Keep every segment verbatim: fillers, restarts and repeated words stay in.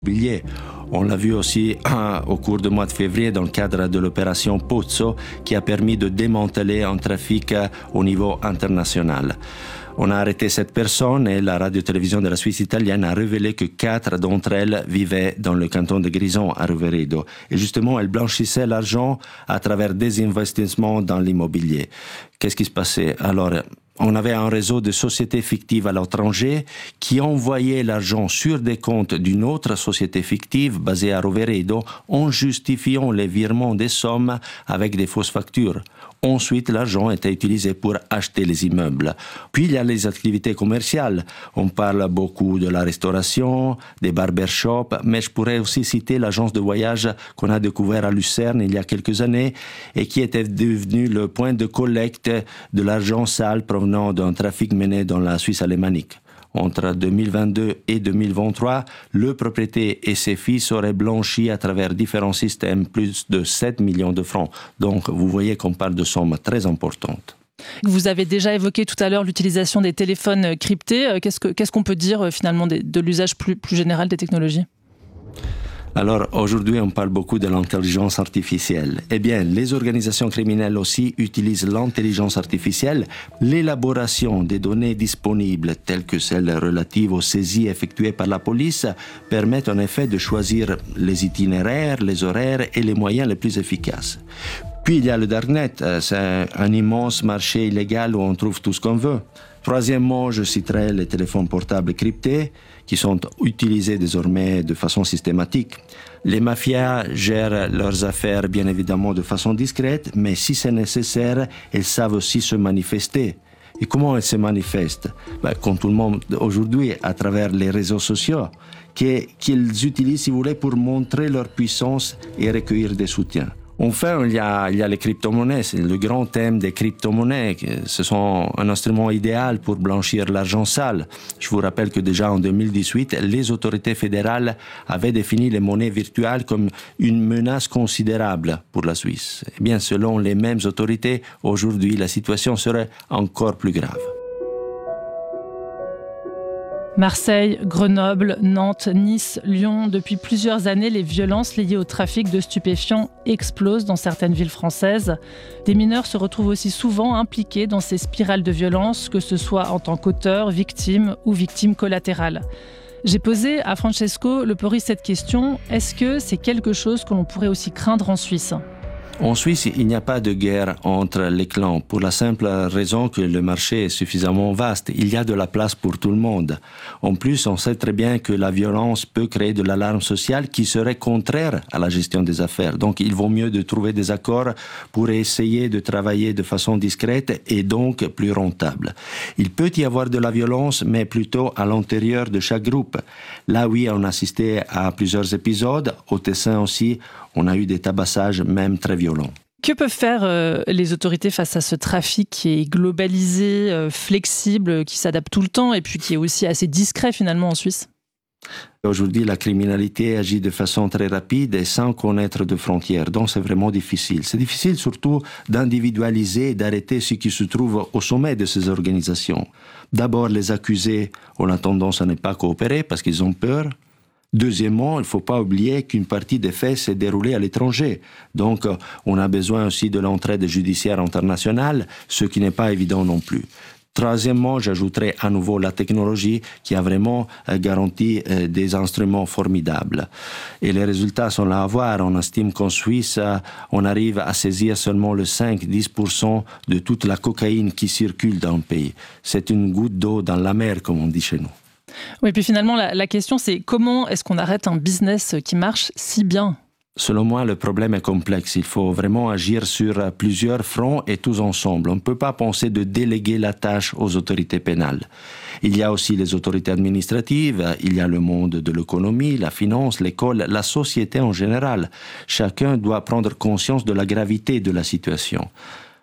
On l'a vu aussi au cours du mois de février dans le cadre de l'opération Pozzo qui a permis de démanteler un trafic au niveau international. On a arrêté cette personne et la radio-télévision de la Suisse italienne a révélé que quatre d'entre elles vivaient dans le canton de Grison à Roveredo. Et justement, elles blanchissaient l'argent à travers des investissements dans l'immobilier. Qu'est-ce qui se passait? Alors, on avait un réseau de sociétés fictives à l'étranger qui envoyaient l'argent sur des comptes d'une autre société fictive basée à Roveredo en justifiant les virements des sommes avec des fausses factures. Ensuite, l'argent était utilisé pour acheter les immeubles. Puis, il y a les activités commerciales. On parle beaucoup de la restauration, des barbershops, mais je pourrais aussi citer l'agence de voyage qu'on a découvert à Lucerne il y a quelques années et qui était devenue le point de collecte de l'argent sale provenant d'un trafic mené dans la Suisse alémanique. Entre deux mille vingt-deux et deux mille vingt-trois, le propriétaire et ses fils auraient blanchi à travers différents systèmes plus de sept millions de francs. Donc, vous voyez qu'on parle de sommes très importantes. Vous avez déjà évoqué tout à l'heure l'utilisation des téléphones cryptés. Qu'est-ce, que, qu'est-ce qu'on peut dire finalement de, de l'usage plus, plus général des technologies ? Alors, aujourd'hui, on parle beaucoup de l'intelligence artificielle. Eh bien, les organisations criminelles aussi utilisent l'intelligence artificielle. L'élaboration des données disponibles, telles que celles relatives aux saisies effectuées par la police, permettent en effet de choisir les itinéraires, les horaires et les moyens les plus efficaces. Puis, il y a le Darknet. C'est un immense marché illégal où on trouve tout ce qu'on veut. Troisièmement, je citerai les téléphones portables cryptés qui sont utilisés désormais de façon systématique. Les mafias gèrent leurs affaires bien évidemment de façon discrète, mais si c'est nécessaire, elles savent aussi se manifester. Et comment elles se manifestent? Ben, comme tout le monde aujourd'hui, à travers les réseaux sociaux, qu'ils utilisent, si vous voulez, pour montrer leur puissance et recueillir des soutiens. Enfin, il y a, il y a les crypto-monnaies. C'est le grand thème des crypto-monnaies. Ce sont un instrument idéal pour blanchir l'argent sale. Je vous rappelle que déjà en deux mille dix-huit, les autorités fédérales avaient défini les monnaies virtuelles comme une menace considérable pour la Suisse. Eh bien, selon les mêmes autorités, aujourd'hui, la situation serait encore plus grave. Marseille, Grenoble, Nantes, Nice, Lyon. Depuis plusieurs années, les violences liées au trafic de stupéfiants explosent dans certaines villes françaises. Des mineurs se retrouvent aussi souvent impliqués dans ces spirales de violence, que ce soit en tant qu'auteurs, victimes ou victimes collatérales. J'ai posé à Francesco Lepori cette question. Est-ce que c'est quelque chose que l'on pourrait aussi craindre en Suisse ? En Suisse, il n'y a pas de guerre entre les clans pour la simple raison que le marché est suffisamment vaste. Il y a de la place pour tout le monde. En plus, on sait très bien que la violence peut créer de l'alarme sociale qui serait contraire à la gestion des affaires. Donc, il vaut mieux de trouver des accords pour essayer de travailler de façon discrète et donc plus rentable. Il peut y avoir de la violence, mais plutôt à l'intérieur de chaque groupe. Là, oui, on a assisté à plusieurs épisodes. Au Tessin aussi, on a eu des tabassages même très violents. Que peuvent faire euh, les autorités face à ce trafic qui est globalisé, euh, flexible, qui s'adapte tout le temps et puis qui est aussi assez discret finalement en Suisse ? Aujourd'hui, la criminalité agit de façon très rapide et sans connaître de frontières. Donc, c'est vraiment difficile. C'est difficile surtout d'individualiser et d'arrêter ceux qui se trouvent au sommet de ces organisations. D'abord, les accusés ont la tendance à ne pas coopérer parce qu'ils ont peur. Deuxièmement, il ne faut pas oublier qu'une partie des faits s'est déroulée à l'étranger. Donc, on a besoin aussi de l'entraide judiciaire internationale, ce qui n'est pas évident non plus. Troisièmement, j'ajouterai à nouveau la technologie qui a vraiment garanti des instruments formidables. Et les résultats sont là à voir. On estime qu'en Suisse, on arrive à saisir seulement le cinq à dix pour cent de toute la cocaïne qui circule dans le pays. C'est une goutte d'eau dans la mer, comme on dit chez nous. Oui, puis finalement, la, la question, c'est comment est-ce qu'on arrête un business qui marche si bien ? Selon moi, le problème est complexe. Il faut vraiment agir sur plusieurs fronts et tous ensemble. On ne peut pas penser de déléguer la tâche aux autorités pénales. Il y a aussi les autorités administratives, il y a le monde de l'économie, la finance, l'école, la société en général. Chacun doit prendre conscience de la gravité de la situation.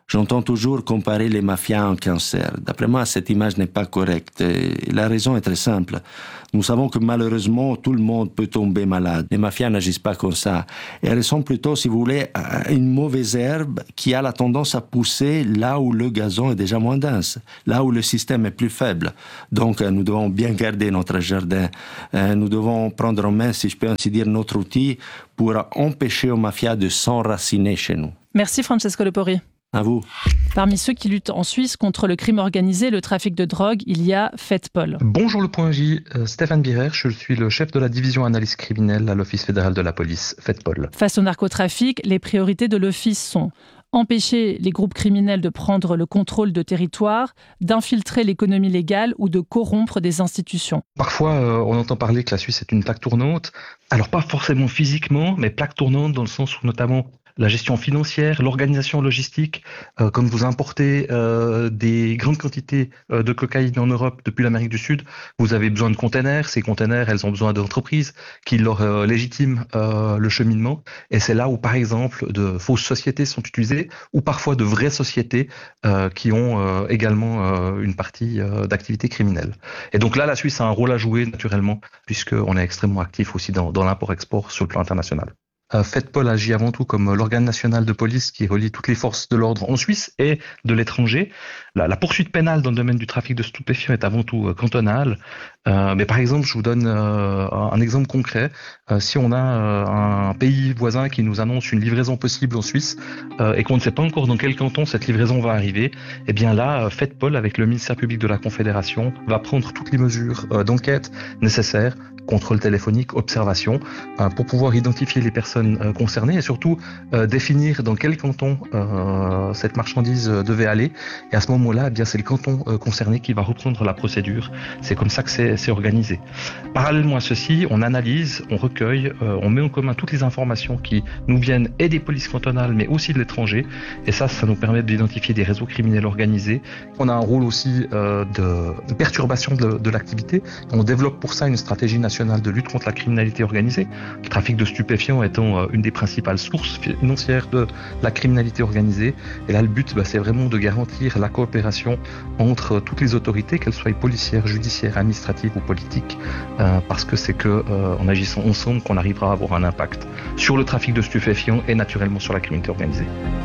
J'entends toujours comparer les mafias à un cancer. D'après moi, cette image n'est pas correcte. Et la raison est très simple. Nous savons que malheureusement, tout le monde peut tomber malade. Les mafias n'agissent pas comme ça. Et elles sont plutôt, si vous voulez, une mauvaise herbe qui a la tendance à pousser là où le gazon est déjà moins dense, là où le système est plus faible. Donc, nous devons bien garder notre jardin. Nous devons prendre en main, si je peux ainsi dire, notre outil pour empêcher aux mafias de s'enraciner chez nous. Merci Francesco Lepori. À vous. Parmi ceux qui luttent en Suisse contre le crime organisé et le trafic de drogue, il y a FedPol. Bonjour le point J, euh, Stéphane Birer, je suis le chef de la division analyse criminelle à l'Office fédéral de la police, FedPol. Face au narcotrafic, les priorités de l'Office sont empêcher les groupes criminels de prendre le contrôle de territoire, d'infiltrer l'économie légale ou de corrompre des institutions. Parfois, euh, on entend parler que la Suisse est une plaque tournante. Alors pas forcément physiquement, mais plaque tournante dans le sens où notamment la gestion financière, l'organisation logistique, euh, comme vous importez euh, des grandes quantités euh, de cocaïne en Europe depuis l'Amérique du Sud, vous avez besoin de containers. Ces containers, elles ont besoin d'entreprises qui leur euh, légitiment euh, le cheminement. Et c'est là où, par exemple, de fausses sociétés sont utilisées ou parfois de vraies sociétés euh, qui ont euh, également euh, une partie euh, d'activité criminelle. Et donc là, la Suisse a un rôle à jouer naturellement puisqu'on est extrêmement actif aussi dans, dans l'import-export sur le plan international. Euh, FedPol agit avant tout comme l'organe national de police qui relie toutes les forces de l'ordre en Suisse et de l'étranger. La, la poursuite pénale dans le domaine du trafic de stupéfiants est avant tout euh, cantonale. Euh, mais par exemple, je vous donne euh, un exemple concret. Euh, si on a euh, un pays voisin qui nous annonce une livraison possible en Suisse euh, et qu'on ne sait pas encore dans quel canton cette livraison va arriver, eh bien là, FedPol, avec le ministère public de la Confédération, va prendre toutes les mesures euh, d'enquête nécessaires, contrôle téléphonique, observation, euh, pour pouvoir identifier les personnes euh, concernées et surtout euh, définir dans quel canton euh, cette marchandise euh, devait aller. Et à ce moment-là, eh bien c'est le canton euh, concerné qui va reprendre la procédure. C'est comme ça que c'est, c'est organisé. Parallèlement à ceci, on analyse, on recueille, euh, on met en commun toutes les informations qui nous viennent et des polices cantonales, mais aussi de l'étranger. Et ça, ça nous permet d'identifier des réseaux criminels organisés. On a un rôle aussi euh, de perturbation de, de l'activité. On développe pour ça une stratégie nationale de lutte contre la criminalité organisée, le trafic de stupéfiants étant une des principales sources financières de la criminalité organisée. Et là, le but, bah, c'est vraiment de garantir la coopération entre toutes les autorités, qu'elles soient policières, judiciaires, administratives ou politiques, euh, parce que c'est que euh, en agissant ensemble qu'on arrivera à avoir un impact sur le trafic de stupéfiants et naturellement sur la criminalité organisée.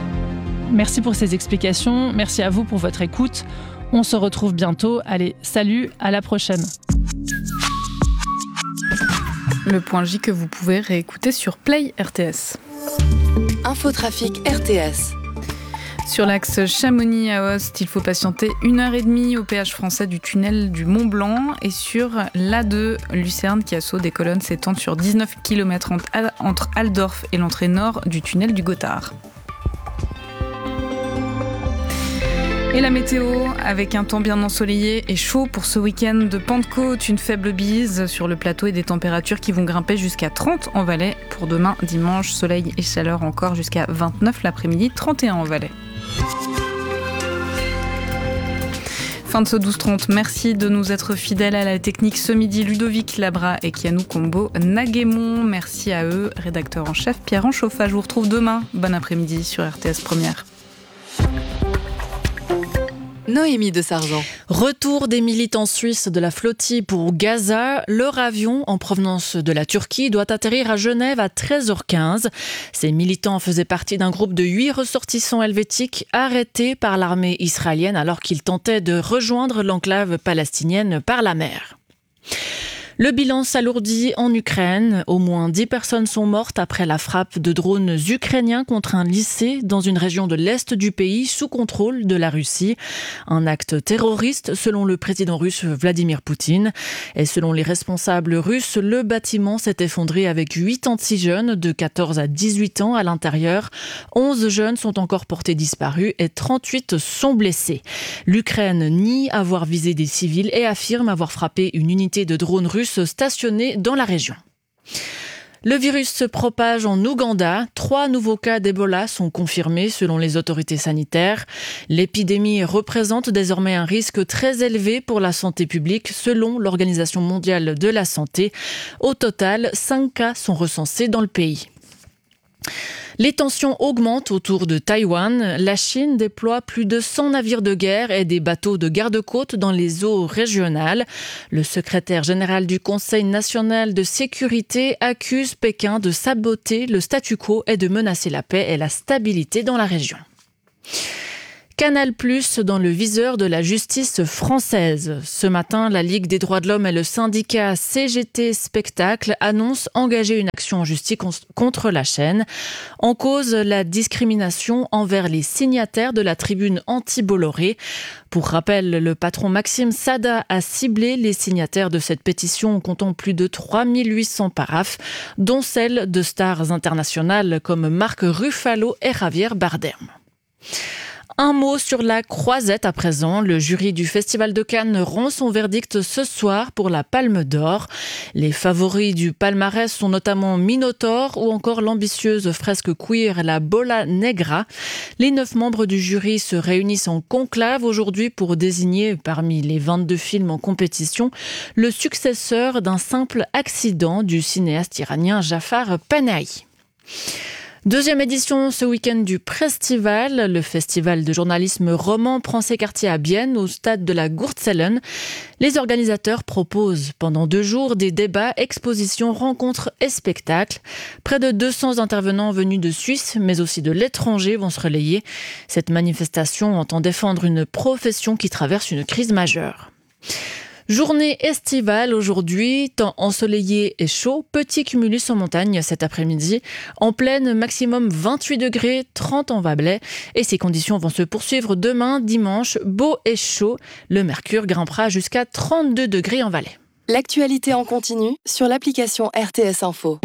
Merci pour ces explications, merci à vous pour votre écoute. On se retrouve bientôt. Allez, salut, à la prochaine. Le point J que vous pouvez réécouter sur Play R T S. Infotrafic R T S. Sur l'axe Chamonix-Aoste, il faut patienter une heure et demie au péage français du tunnel du Mont Blanc. Et sur l'A deux, Lucerne, qui assaut des colonnes s'étendent sur dix-neuf kilomètres entre Aldorf et l'entrée nord du tunnel du Gothard. Et la météo, avec un temps bien ensoleillé et chaud pour ce week-end de Pentecôte, une faible bise sur le plateau et des températures qui vont grimper jusqu'à trente en Valais. Pour demain, dimanche, soleil et chaleur encore jusqu'à vingt-neuf l'après-midi, trente et un en Valais. Fin de ce douze trente. Merci de nous être fidèles à la technique ce midi. Ludovic Labra et Kianou Combo Naguémon. Merci à eux. Rédacteur en chef Pierre Anchauffat. Je vous retrouve demain. Bon après-midi sur R T S Première. Noémie de Sargent. Retour des militants suisses de la flottille pour Gaza. Leur avion, en provenance de la Turquie, doit atterrir à Genève à treize heures quinze. Ces militants faisaient partie d'un groupe de huit ressortissants helvétiques arrêtés par l'armée israélienne alors qu'ils tentaient de rejoindre l'enclave palestinienne par la mer. Le bilan s'alourdit en Ukraine. Au moins dix personnes sont mortes après la frappe de drones ukrainiens contre un lycée dans une région de l'Est du pays sous contrôle de la Russie. Un acte terroriste selon le président russe Vladimir Poutine. Et selon les responsables russes, le bâtiment s'est effondré avec huit anti-jeunes de quatorze à dix-huit ans à l'intérieur. onze jeunes sont encore portés disparus et trente-huit sont blessés. L'Ukraine nie avoir visé des civils et affirme avoir frappé une unité de drones russes stationnés dans la région. Le virus se propage en Ouganda. Trois nouveaux cas d'Ebola sont confirmés selon les autorités sanitaires. L'épidémie représente désormais un risque très élevé pour la santé publique selon l'Organisation mondiale de la santé. Au total, cinq cas sont recensés dans le pays. Les tensions augmentent autour de Taïwan. La Chine déploie plus de cent navires de guerre et des bateaux de garde-côte dans les eaux régionales. Le secrétaire général du Conseil national de sécurité accuse Pékin de saboter le statu quo et de menacer la paix et la stabilité dans la région. Canal plus dans le viseur de la justice française. Ce matin, la Ligue des droits de l'homme et le syndicat C G T Spectacle annoncent engager une action en justice contre la chaîne. En cause, la discrimination envers les signataires de la tribune anti-Bolloré. Pour rappel, le patron Maxime Sada a ciblé les signataires de cette pétition comptant plus de trois mille huit cents paraphes, dont celles de stars internationales comme Marc Ruffalo et Javier Bardem. Un mot sur la Croisette à présent. Le jury du Festival de Cannes rend son verdict ce soir pour la Palme d'Or. Les favoris du palmarès sont notamment Minotaur ou encore l'ambitieuse fresque queer La Bola Negra. Les neuf membres du jury se réunissent en conclave aujourd'hui pour désigner, parmi les vingt-deux films en compétition, le successeur d'un simple accident du cinéaste iranien Jafar Panahi. Deuxième édition ce week-end du Prestival. Le festival de journalisme roman prend ses quartiers à Bienne, au stade de la Gurtzellen. Les organisateurs proposent pendant deux jours des débats, expositions, rencontres et spectacles. Près de deux cents intervenants venus de Suisse, mais aussi de l'étranger, vont se relayer. Cette manifestation entend défendre une profession qui traverse une crise majeure. Journée estivale aujourd'hui, temps ensoleillé et chaud, petit cumulus en montagne cet après-midi. En plaine, maximum vingt-huit degrés, trente en Valais. Et ces conditions vont se poursuivre demain, dimanche, beau et chaud. Le mercure grimpera jusqu'à trente-deux degrés en Valais. L'actualité en continu sur l'application R T S Info.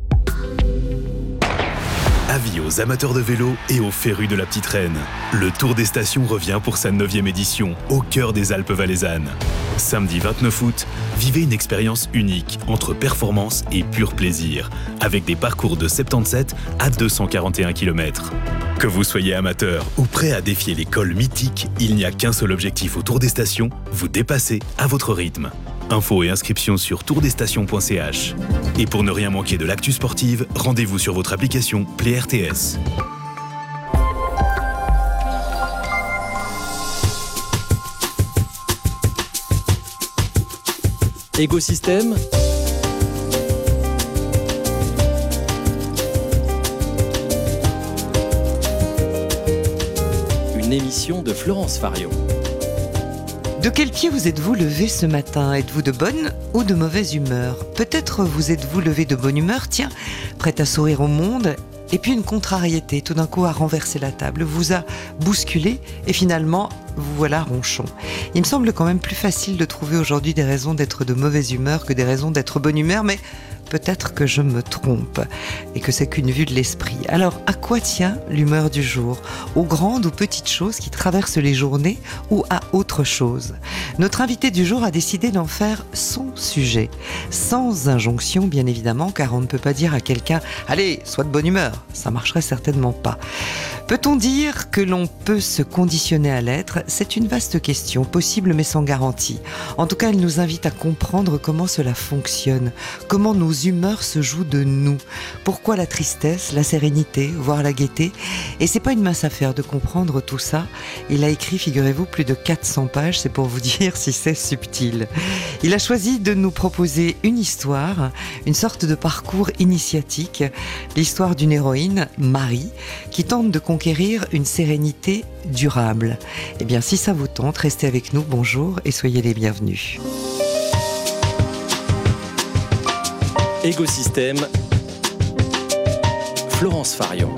Avis aux amateurs de vélo et aux férus de la petite reine. Le Tour des Stations revient pour sa neuvième édition, au cœur des Alpes valaisannes. Samedi vingt-neuf août, vivez une expérience unique entre performance et pur plaisir, avec des parcours de soixante-dix-sept à deux cent quarante et un kilomètres. Que vous soyez amateur ou prêt à défier les cols mythiques, il n'y a qu'un seul objectif au Tour des Stations, vous dépasser à votre rythme. Infos et inscriptions sur tour des stations point c h. Et pour ne rien manquer de l'actu sportive, rendez-vous sur votre application Play R T S. Écosystème. Une émission de Florence Farion. De quel pied vous êtes-vous levé ce matin ? Êtes-vous de bonne ou de mauvaise humeur ? Peut-être vous êtes-vous levé de bonne humeur, tiens, prête à sourire au monde, et puis une contrariété, tout d'un coup a renversé la table, vous a bousculé, et finalement, vous voilà ronchon. Il me semble quand même plus facile de trouver aujourd'hui des raisons d'être de mauvaise humeur que des raisons d'être bonne humeur, mais peut-être que je me trompe et que c'est qu'une vue de l'esprit. Alors, à quoi tient l'humeur du jour ? Aux grandes ou petites choses qui traversent les journées ou à autre chose ? Notre invité du jour a décidé d'en faire son sujet. Sans injonction, bien évidemment, car on ne peut pas dire à quelqu'un « Allez, sois de bonne humeur », ça marcherait certainement pas. Peut-on dire que l'on peut se conditionner à l'être ? C'est une vaste question, possible mais sans garantie. En tout cas, elle nous invite à comprendre comment cela fonctionne, comment nos humeurs se jouent de nous, pourquoi la tristesse, la sérénité, voire la gaieté. Et c'est pas une mince affaire de comprendre tout ça. Il a écrit, figurez-vous, plus de quatre cents pages, c'est pour vous dire si c'est subtil. Il a choisi de nous proposer une histoire, une sorte de parcours initiatique, l'histoire d'une héroïne, Marie, qui tente de conquérir une sérénité durable. Eh bien, si ça vous tente, restez avec nous, bonjour et soyez les bienvenus. Écosystème. Florence Farion.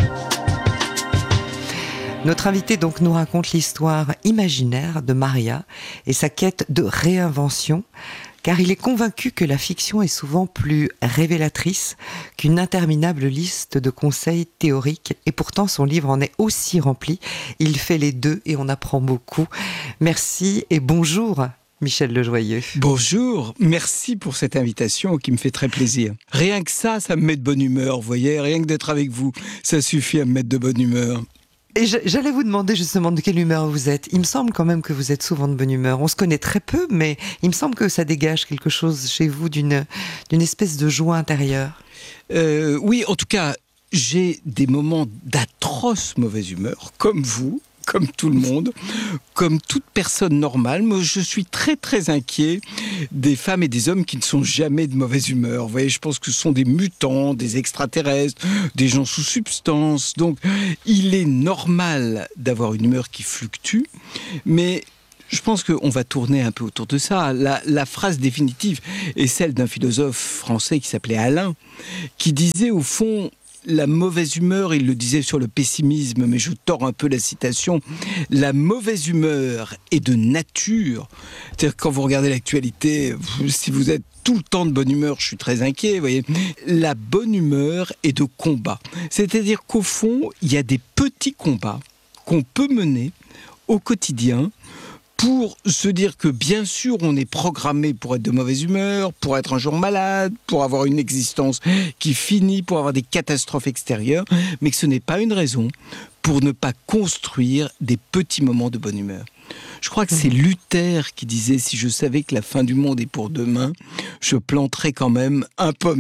Notre invité donc nous raconte l'histoire imaginaire de Maria et sa quête de réinvention, car il est convaincu que la fiction est souvent plus révélatrice qu'une interminable liste de conseils théoriques, et pourtant son livre en est aussi rempli. Il fait les deux et on apprend beaucoup. Merci et bonjour Michel Lejoyeux. Bonjour, merci pour cette invitation qui me fait très plaisir. Rien que ça, ça me met de bonne humeur, vous voyez, rien que d'être avec vous, ça suffit à me mettre de bonne humeur. Et j'allais vous demander justement de quelle humeur vous êtes. Il me semble quand même que vous êtes souvent de bonne humeur. On se connaît très peu, mais il me semble que ça dégage quelque chose chez vous d'une, d'une espèce de joie intérieure. Euh, oui, en tout cas, j'ai des moments d'atroce mauvaise humeur, comme vous, comme tout le monde, comme toute personne normale. Moi, je suis très très inquiet des femmes et des hommes qui ne sont jamais de mauvaise humeur. Vous voyez, je pense que ce sont des mutants, des extraterrestres, des gens sous substance. Donc, il est normal d'avoir une humeur qui fluctue, mais je pense qu'on va tourner un peu autour de ça. La, la phrase définitive est celle d'un philosophe français qui s'appelait Alain, qui disait au fond, la mauvaise humeur, il le disait sur le pessimisme, mais je tords un peu la citation, la mauvaise humeur est de nature. C'est-à-dire que quand vous regardez l'actualité, si vous êtes tout le temps de bonne humeur, je suis très inquiet, vous voyez. La bonne humeur est de combat. C'est-à-dire qu'au fond, il y a des petits combats qu'on peut mener au quotidien pour se dire que bien sûr on est programmé pour être de mauvaise humeur, pour être un jour malade, pour avoir une existence qui finit, pour avoir des catastrophes extérieures, mais que ce n'est pas une raison pour ne pas construire des petits moments de bonne humeur. Je crois que c'est Luther qui disait « Si je savais que la fin du monde est pour demain, je planterais quand même un pommier. »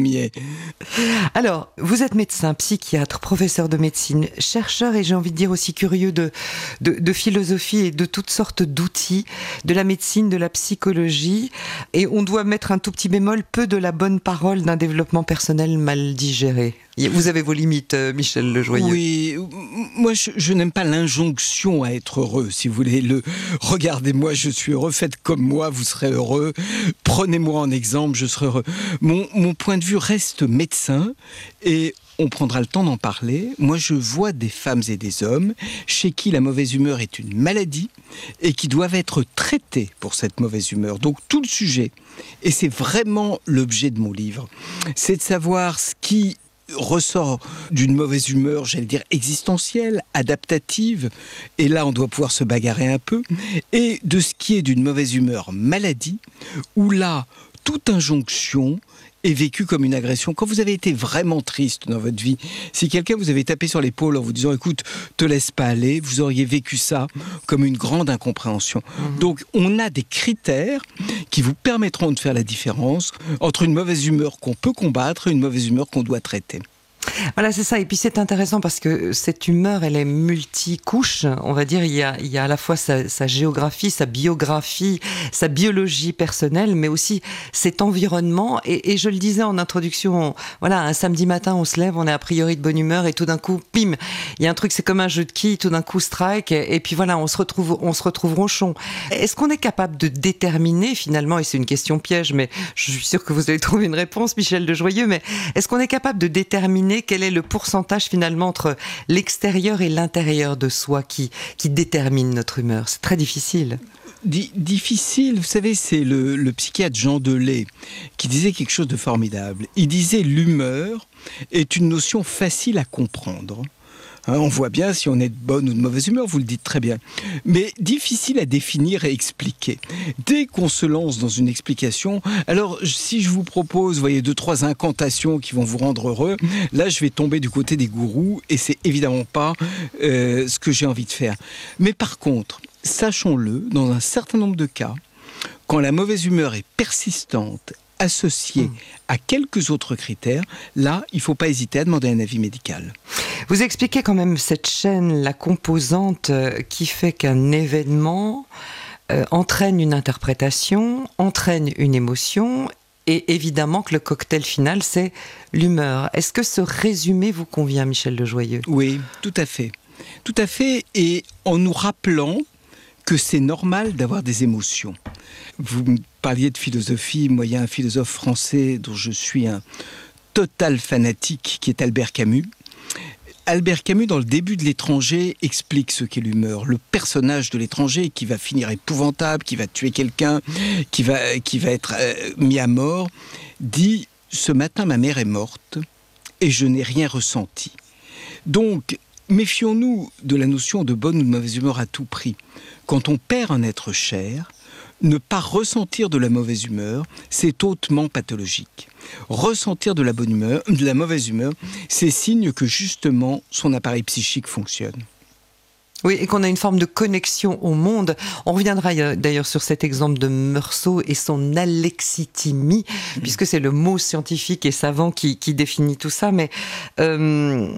Alors, vous êtes médecin, psychiatre, professeur de médecine, chercheur et j'ai envie de dire aussi curieux de, de, de philosophie et de toutes sortes d'outils, de la médecine, de la psychologie. Et on doit mettre un tout petit bémol, peu de la bonne parole d'un développement personnel mal digéré. Vous avez vos limites, Michel Lejoyeux. Oui, moi je, je n'aime pas l'injonction à être heureux, si vous voulez. Le « regardez-moi, je suis heureux, faites comme moi, vous serez heureux, prenez-moi en exemple, je serai heureux ». Mon, mon point de vue reste médecin et on prendra le temps d'en parler. Moi je vois des femmes et des hommes chez qui la mauvaise humeur est une maladie et qui doivent être traités pour cette mauvaise humeur. Donc tout le sujet, et c'est vraiment l'objet de mon livre, c'est de savoir ce qui ressort d'une mauvaise humeur, j'allais dire existentielle, adaptative, et là on doit pouvoir se bagarrer un peu, et de ce qui est d'une mauvaise humeur maladie, où là, toute injonction est vécue comme une agression. Quand vous avez été vraiment triste dans votre vie, si quelqu'un vous avait tapé sur l'épaule en vous disant « écoute, te laisse pas aller », vous auriez vécu ça comme une grande incompréhension. Mmh. Donc on a des critères qui vous permettront de faire la différence entre une mauvaise humeur qu'on peut combattre et une mauvaise humeur qu'on doit traiter. Voilà, c'est ça. Et puis c'est intéressant parce que cette humeur, elle est multicouche. On va dire, il y a, il y a à la fois sa, sa géographie, sa biographie, sa biologie personnelle, mais aussi cet environnement. Et, et je le disais en introduction, voilà, un samedi matin, on se lève, on est a priori de bonne humeur et tout d'un coup, pim, il y a un truc, c'est comme un jeu de quilles, tout d'un coup, strike. Et, et puis voilà, on se retrouve, on se retrouve ronchon. Est-ce qu'on est capable de déterminer finalement, et c'est une question piège, mais je suis sûre que vous allez trouver une réponse, Michel Lejoyeux, mais est-ce qu'on est capable de déterminer quel est le pourcentage finalement entre l'extérieur et l'intérieur de soi qui, qui détermine notre humeur? C'est très difficile. D- difficile, vous savez, c'est le, le psychiatre Jean Delay qui disait quelque chose de formidable. Il disait l'humeur est une notion facile à comprendre. Hein, on voit bien si on est de bonne ou de mauvaise humeur, vous le dites très bien. Mais difficile à définir et expliquer. Dès qu'on se lance dans une explication, alors si je vous propose, vous voyez, deux, trois incantations qui vont vous rendre heureux, là je vais tomber du côté des gourous et c'est évidemment pas euh, ce que j'ai envie de faire. Mais par contre, sachons-le, dans un certain nombre de cas, quand la mauvaise humeur est persistante, associée mmh. à quelques autres critères, là, il ne faut pas hésiter à demander un avis médical. Vous expliquez quand même cette chaîne, la composante qui fait qu'un événement euh, entraîne une interprétation, entraîne une émotion, et évidemment que le cocktail final, c'est l'humeur. Est-ce que ce résumé vous convient, Michel Lejoyeux ? Oui, tout à fait. Tout à fait, et en nous rappelant que c'est normal d'avoir des émotions. Vous me parliez de philosophie, moi il y a un philosophe français dont je suis un total fanatique qui est Albert Camus. Albert Camus, dans le début de L'Étranger, explique ce qu'est l'humeur. Le personnage de l'étranger qui va finir épouvantable, qui va tuer quelqu'un, qui va, qui va être euh, mis à mort, dit « Ce matin, ma mère est morte et je n'ai rien ressenti. » Donc, méfions-nous de la notion de bonne ou de mauvaise humeur à tout prix. Quand on perd un être cher, ne pas ressentir de la mauvaise humeur, c'est hautement pathologique. Ressentir de la bonne humeur, de la mauvaise humeur, c'est signe que justement son appareil psychique fonctionne. Oui, et qu'on a une forme de connexion au monde. On reviendra d'ailleurs sur cet exemple de Meursault et son alexithymie, mmh. puisque c'est le mot scientifique et savant qui, qui définit tout ça. Mais euh,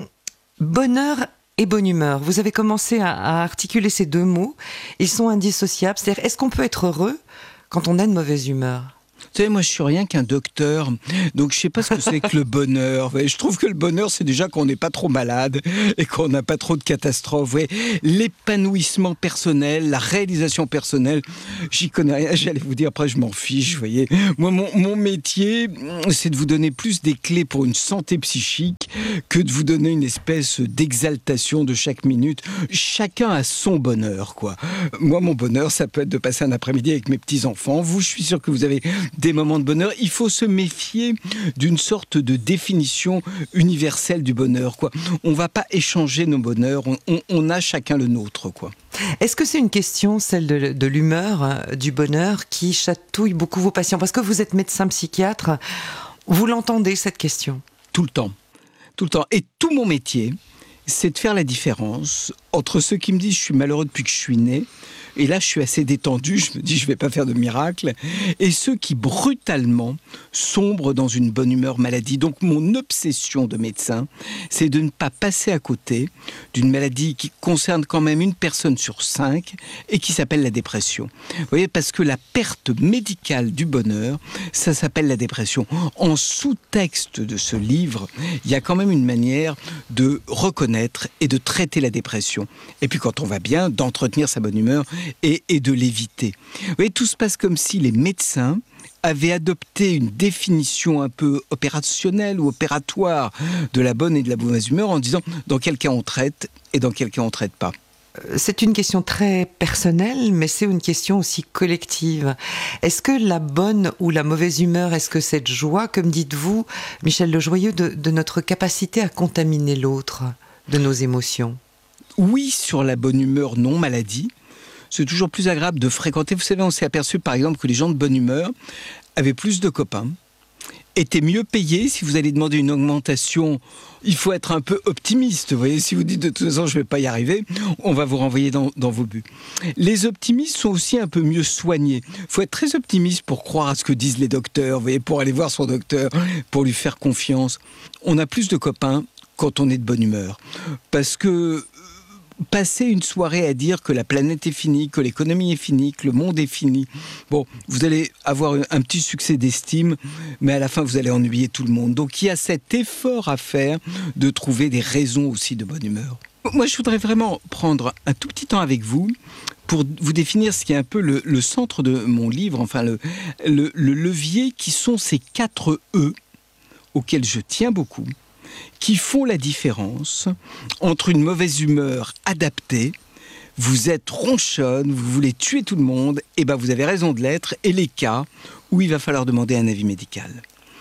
bonheur et bonne humeur, vous avez commencé à, à articuler ces deux mots. Ils sont indissociables. C'est-à-dire, est-ce qu'on peut être heureux quand on est de mauvaise humeur ? Vous savez, moi, je suis rien qu'un docteur, donc je sais pas ce que c'est que le bonheur. Je trouve que le bonheur, c'est déjà qu'on n'est pas trop malade et qu'on n'a pas trop de catastrophes. Ouais. L'épanouissement personnel, la réalisation personnelle, j'y connais rien. J'allais vous dire, après, je m'en fiche, vous voyez. Moi, mon, mon métier, c'est de vous donner plus des clés pour une santé psychique que de vous donner une espèce d'exaltation de chaque minute. Chacun a son bonheur, quoi. Moi, mon bonheur, ça peut être de passer un après-midi avec mes petits-enfants. Vous, je suis sûr que vous avez des moments de bonheur. Il faut se méfier d'une sorte de définition universelle du bonheur, quoi. On ne va pas échanger nos bonheurs, on, on, on a chacun le nôtre, quoi. Est-ce que c'est une question, celle de, de l'humeur, du bonheur, qui chatouille beaucoup vos patients ? Parce que vous êtes médecin psychiatre, vous l'entendez, cette question ? Tout le temps. Tout le temps. Et tout mon métier, c'est de faire la différence entre ceux qui me disent « je suis malheureux depuis que je suis né », et là, je suis assez détendu, je me dis, je ne vais pas faire de miracle. Et ceux qui, brutalement, sombrent dans une bonne humeur maladie. Donc, mon obsession de médecin, c'est de ne pas passer à côté d'une maladie qui concerne quand même une personne sur cinq et qui s'appelle la dépression. Vous voyez, parce que la perte médicale du bonheur, ça s'appelle la dépression. En sous-texte de ce livre, il y a quand même une manière de reconnaître et de traiter la dépression. Et puis, quand on va bien, d'entretenir sa bonne humeur Et, et de l'éviter. Vous voyez, tout se passe comme si les médecins avaient adopté une définition un peu opérationnelle ou opératoire de la bonne et de la mauvaise humeur en disant dans quel cas on traite et dans quel cas on ne traite pas. C'est une question très personnelle, mais c'est une question aussi collective. Est-ce que la bonne ou la mauvaise humeur, est-ce que cette joie, comme dites-vous, Michel Lejoyeux, de, de notre capacité à contaminer l'autre, de nos émotions ? Oui, sur la bonne humeur non maladie. C'est toujours plus agréable de fréquenter. Vous savez, on s'est aperçu par exemple que les gens de bonne humeur avaient plus de copains, étaient mieux payés. Si vous allez demander une augmentation, il faut être un peu optimiste. Vous voyez, si vous dites de toute façon je ne vais pas y arriver, on va vous renvoyer dans, dans vos buts. Les optimistes sont aussi un peu mieux soignés. Il faut être très optimiste pour croire à ce que disent les docteurs, vous voyez, pour aller voir son docteur, pour lui faire confiance. On a plus de copains quand on est de bonne humeur. Parce que passer une soirée à dire que la planète est finie, que l'économie est finie, que le monde est fini, bon, vous allez avoir un petit succès d'estime, mais à la fin, vous allez ennuyer tout le monde. Donc, il y a cet effort à faire de trouver des raisons aussi de bonne humeur. Moi, je voudrais vraiment prendre un tout petit temps avec vous pour vous définir ce qui est un peu le, le centre de mon livre, enfin, le, le, le levier qui sont ces quatre E auxquels je tiens beaucoup, qui font la différence entre une mauvaise humeur adaptée, vous êtes ronchonne, vous voulez tuer tout le monde, et ben vous avez raison de l'être, et les cas où il va falloir demander un avis médical.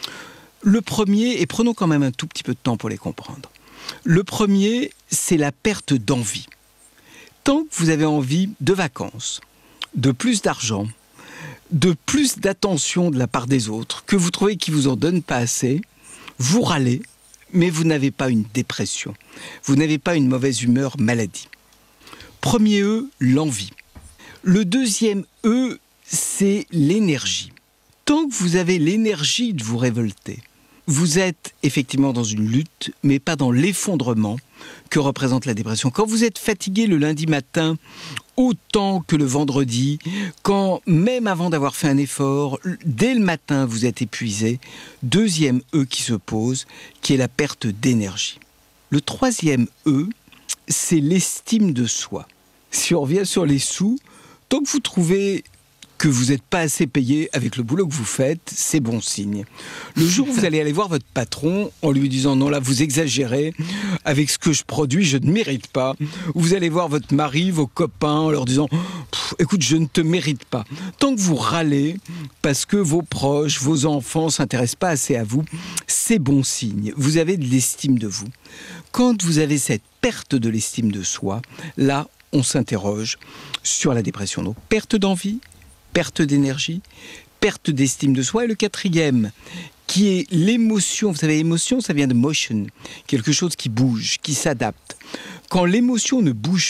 Le premier, et prenons quand même un tout petit peu de temps pour les comprendre, le premier, c'est la perte d'envie. Tant que vous avez envie de vacances, de plus d'argent, de plus d'attention de la part des autres, que vous trouvez qu'ils vous en donnent pas assez, vous râlez, mais vous n'avez pas une dépression. Vous n'avez pas une mauvaise humeur maladie. Premier E, l'envie. Le deuxième E, c'est l'énergie. Tant que vous avez l'énergie de vous révolter, vous êtes effectivement dans une lutte, mais pas dans l'effondrement que représente la dépression. Quand vous êtes fatigué le lundi matin, autant que le vendredi, quand même avant d'avoir fait un effort, dès le matin vous êtes épuisé, deuxième E qui se pose, qui est la perte d'énergie. Le troisième E, c'est l'estime de soi. Si on revient sur les sous, tant que vous trouvez que vous n'êtes pas assez payé avec le boulot que vous faites, c'est bon signe. Le jour où vous allez aller voir votre patron en lui disant « Non, là, vous exagérez, avec ce que je produis, je ne mérite pas », vous allez voir votre mari, vos copains en leur disant « Écoute, je ne te mérite pas ». Tant que vous râlez parce que vos proches, vos enfants ne s'intéressent pas assez à vous, c'est bon signe. Vous avez de l'estime de vous. Quand vous avez cette perte de l'estime de soi, là, on s'interroge sur la dépression. Donc, perte d'envie, perte d'énergie, perte d'estime de soi. Et le quatrième, qui est l'émotion. Vous savez, émotion, ça vient de motion, quelque chose qui bouge, qui s'adapte. Quand l'émotion ne bouge pas,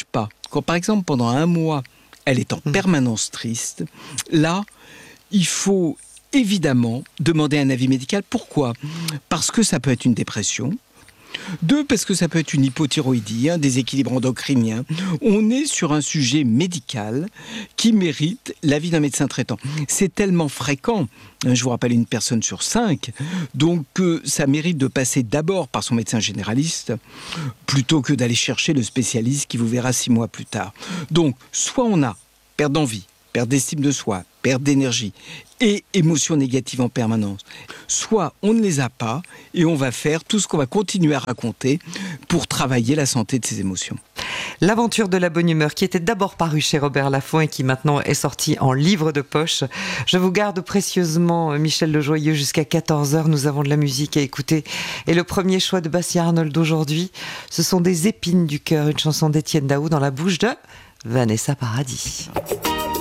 quand par exemple pendant un mois, elle est en permanence triste, là, il faut évidemment demander un avis médical. Pourquoi ? Parce que ça peut être une dépression. Deux, parce que ça peut être une hypothyroïdie, un déséquilibre endocrinien. On est sur un sujet médical qui mérite l'avis d'un médecin traitant. C'est tellement fréquent, je vous rappelle une personne sur cinq, donc euh, ça mérite de passer d'abord par son médecin généraliste plutôt que d'aller chercher le spécialiste qui vous verra six mois plus tard. Donc, soit on a perte d'envie, perte d'estime de soi, perte d'énergie et émotions négatives en permanence. Soit on ne les a pas et on va faire tout ce qu'on va continuer à raconter pour travailler la santé de ses émotions. L'aventure de la bonne humeur, qui était d'abord parue chez Robert Laffont et qui maintenant est sortie en livre de poche. Je vous garde précieusement, Michel Lejoyeux, jusqu'à quatorze heures. Nous avons de la musique à écouter. Et le premier choix de Bastien Arnold d'aujourd'hui, ce sont des épines du cœur, une chanson d'Étienne Daou dans la bouche de Vanessa Paradis.